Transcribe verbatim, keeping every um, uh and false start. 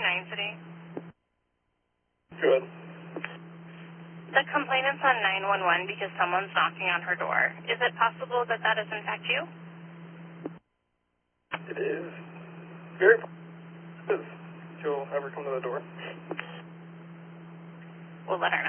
nine City. Good. The complainant's on nine one one because someone's knocking on her door. Is it possible that that is in fact you? It is. Very possible. If you'll ever come to the door. We'll let her know.